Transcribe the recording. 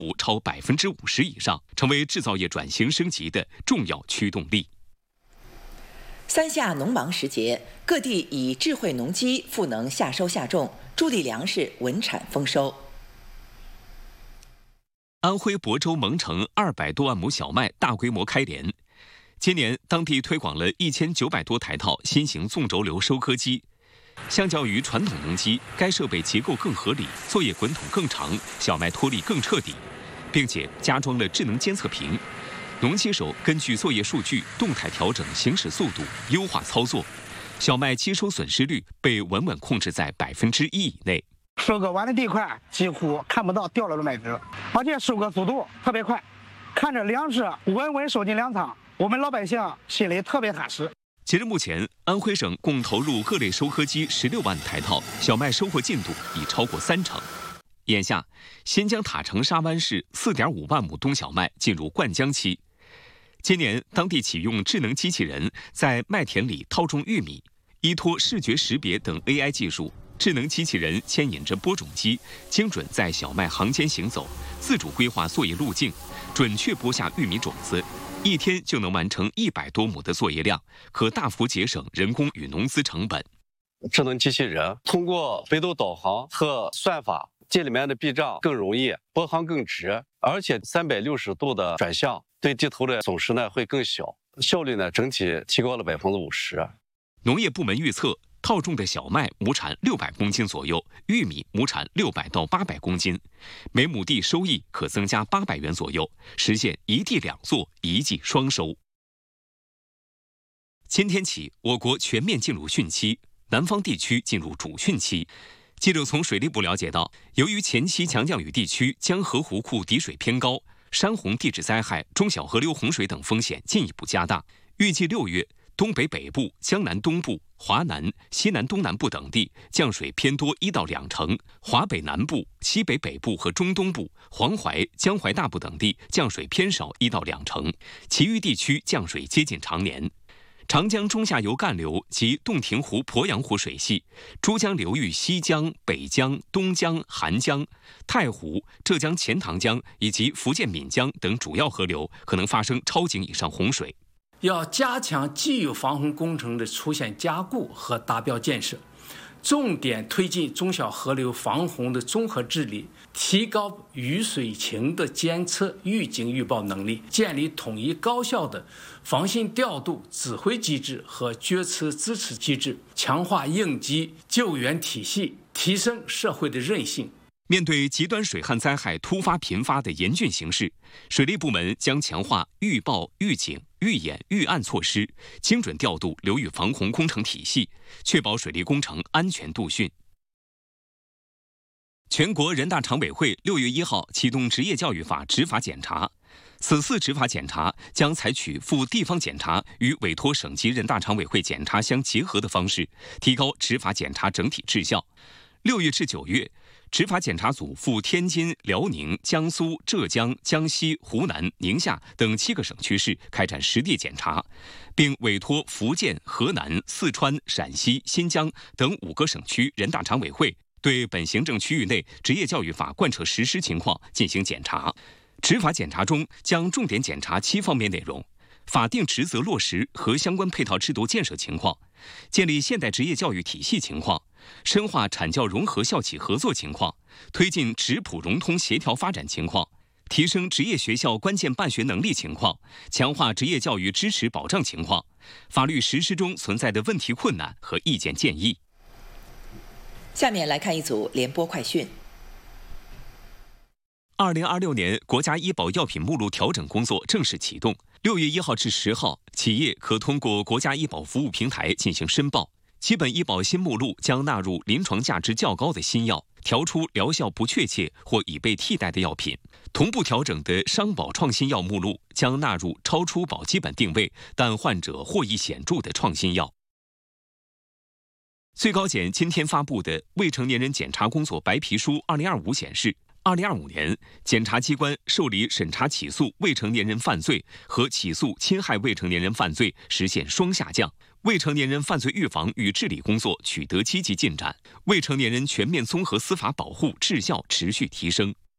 超50%以上，成为制造业转型升级的重要驱动力。 三夏农忙时节，各地以智慧农机赋能夏收夏种，助力粮食稳产丰收。 安徽亳州蒙城200多万亩小麦大规模开镰，今年当地推广了1900多台套新型纵轴流收割机。相较于传统农机，该设备结构更合理，作业滚筒更长，小麦脱粒更彻底，并且加装了智能监测屏。农机手根据作业数据动态调整行驶速度，优化操作，小麦机收损失率被稳稳控制在1%以内。 收割完的地块几乎看不到掉落的麦子，而且收割速度特别快，看着粮食稳稳收进粮仓，我们老百姓心里特别踏实。 截至目前，安徽省共投入各类收割机16万台套，小麦收获进度已超过30%。眼下，新疆塔城沙湾市4.5万亩冬小麦进入灌浆期。今年，当地启用智能机器人在麦田里套种玉米，依托视觉识别等 AI 技术，智能机器人牵引着播种机，精准在小麦行间行走，自主规划作业路径，准确播下玉米种子。1天就能完成100多亩的作业量，可大幅节省人工与农资成本。 智能机器人通过北斗导航和算法，这里面的避障更容易，拨行更直，而且360度的转向，对地头的损失呢会更小，效率呢整体提高了50%。 农业部门预测，套种的小麦亩产600公斤左右，玉米亩产600到800公斤，每亩地收益可增加800元左右，实现一地两作，一季双收。今天起，我国全面进入汛期，南方地区进入主汛期。记者从水利部了解到，由于前期强降雨地区江河湖库底水偏高，山洪地质灾害、中小河流洪水等风险进一步加大。预计6月，东北北部、江南东部、华南、西南东南部等地降水偏多1到2成，华北南部、西北北部和中东部、黄淮、江淮大部等地降水偏少1到2成，其余地区降水接近常年。长江中下游干流及洞庭湖、鄱阳湖水系、珠江流域西江、北江、东江、韩江、太湖、浙江钱塘江以及福建闽江等主要河流可能发生超警以上洪水。 要加强既有防洪工程的出现加固和达标建设，重点推进中小河流防洪的综合治理，提高雨水情的监测、预警、预报能力，建立统一高效的防汛调度指挥机制和决策支持机制，强化应急救援体系，提升社会的韧性。 面对极端水旱灾害突发频发的严峻形势，水利部门将强化预报、预警、预演、预案措施，精准调度流域防洪工程体系，确保水利工程安全度汛。全国人大常委会6月1号启动职业教育法执法检查，此次执法检查将采取赴地方检查与委托省级人大常委会检查相结合的方式，提高执法检查整体质效。6月至9月，执法检查组赴天津、辽宁、江苏、浙江、江西、湖南、宁夏等7个省区市开展实地检查，并委托福建、河南、四川、陕西、新疆等5个省区人大常委会对本行政区域内职业教育法贯彻实施情况进行检查。执法检查中将重点检查7方面内容：法定职责落实和相关配套制度建设情况，建立现代职业教育体系情况，深化产教融合校企合作情况，推进职普融通协调发展情况，提升职业学校关键办学能力情况，强化职业教育支持保障情况，法律实施中存在的问题困难和意见建议。 下面来看一组联播快讯。 2026年国家医保药品目录调整工作正式启动。6月1号至10号，企业可通过国家医保服务平台进行申报。基本医保新目录将纳入临床价值较高的新药，调出疗效不确切或已被替代的药品。同步调整的商保创新药目录将纳入超出保基本定位但患者获益显著的创新药。最高检今天发布的《未成年人检查工作白皮书2025》显示，2025年，检察机关受理审查起诉未成年人犯罪和起诉侵害未成年人犯罪实现双下降，未成年人犯罪预防与治理工作取得积极进展，未成年人全面综合司法保护质效持续提升。